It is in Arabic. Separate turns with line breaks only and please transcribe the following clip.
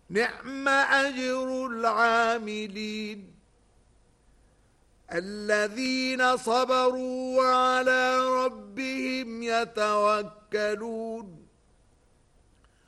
نعم أجر العاملين الذين صبروا وعلى ربهم يتوكلون